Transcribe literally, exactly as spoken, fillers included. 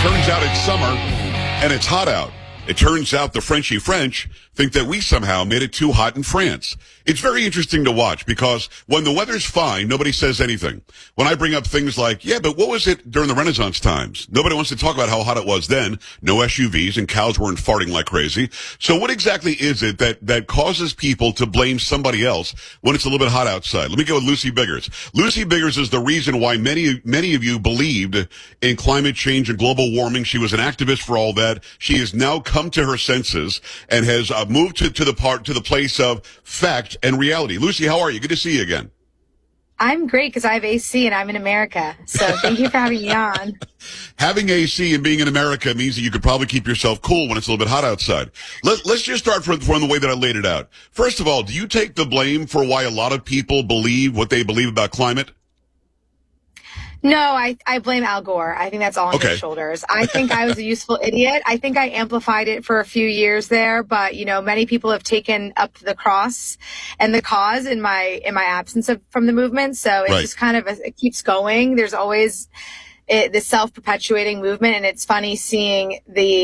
Turns out it's summer and it's hot out. It turns out the Frenchy French think that we somehow made it too hot in France. It's very interesting to watch because when the weather's fine, nobody says anything. When I bring up things like, yeah, but what was it during the Renaissance times? Nobody wants to talk about how hot it was then. No S U Vs and cows weren't farting like crazy. So what exactly is it that, that causes people to blame somebody else when it's a little bit hot outside? Let me go with Lucy Biggers. Lucy Biggers is the reason why many, many of you believed in climate change and global warming. She was an activist for all that. She has now come to her senses and has uh, moved to, to the part, to the place of fact and reality. Lucy, how are you? Good to see you again. I'm great because I have A C and I'm in America. So thank you for having me on. Having A C and being in America means that you could probably keep yourself cool when it's a little bit hot outside. Let, let's just start from, from the way that I laid it out. First of all, do you take the blame for why a lot of people believe what they believe about climate? No, I, I blame Al Gore. I think that's all on Okay. his shoulders. I think I was a useful idiot. I think I amplified it for a few years there, but you know, many people have taken up the cross and the cause in my in my absence of from the movement. So it's Right. just kind of a, it keeps going. There's always it, this self-perpetuating movement, and it's funny seeing the